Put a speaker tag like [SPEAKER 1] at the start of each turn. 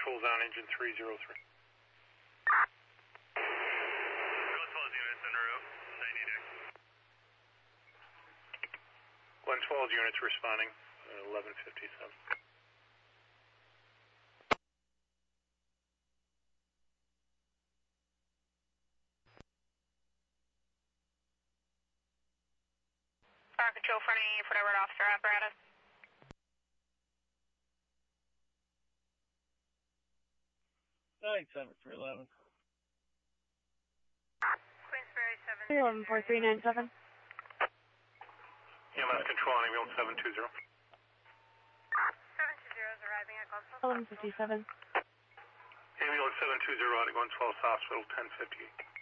[SPEAKER 1] Controls on engine 303.
[SPEAKER 2] 112 units en route. 90 deck.
[SPEAKER 1] 112 units responding. 1157.
[SPEAKER 3] Fire control for any forward officer apparatus.
[SPEAKER 4] Nine 7311.
[SPEAKER 3] Queensbury
[SPEAKER 5] 114397.
[SPEAKER 1] EMS control on ambulance 720.
[SPEAKER 3] 720 is arriving at Gonzales.
[SPEAKER 5] 1157.
[SPEAKER 1] Ambulance 720 out at 112 Hospital 1058.